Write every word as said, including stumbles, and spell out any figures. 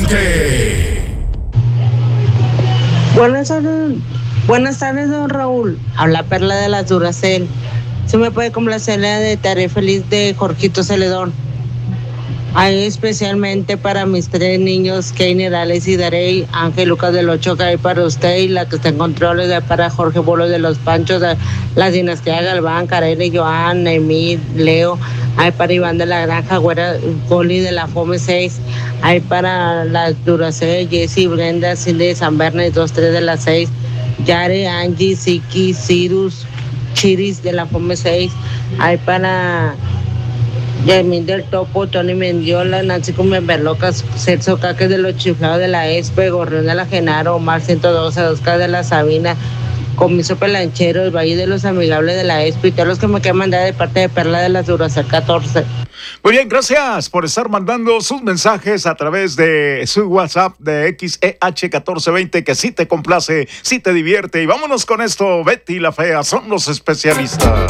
veinte. Buenas tardes, buenas tardes, don Raúl. Habla Perla de las Duracell. Se me puede complacer la de Tarea Feliz de Jorgito Celedón. Hay especialmente para mis tres niños, Keiner, Alex y Darey, Ángel Lucas del Ocho, que hay para usted, y la que está en controles de para Jorge Bolo de los Panchos, de la dinastía Galván, Kareli, Joan, Emil, Leo, hay para Iván de la Granja, Güera, Goli de la Fome seis, hay para las Duracell, Jessy, Brenda, Cindy de San Bernes, dos tres de las seis, Yare, Angie, Siki, Cirus, Chiris de la Fome seis, hay para Yasmín del Topo, Tony Mendiola, Nancy Cumberlocas, Celso Caques de los Chiflados de la Espe, Gorrión de la Genaro, Omar ciento doce, Oscar de la Sabina, Comiso Pelanchero, el Valle de los Amigables de la Espe, y todos los que me quieran mandar de parte de Perla de las Duracell catorce. Muy bien, gracias por estar mandando sus mensajes a través de su WhatsApp de X E H catorce veinte, que sí te complace, sí te divierte. Y vámonos con esto, Betty la Fea, son los especialistas.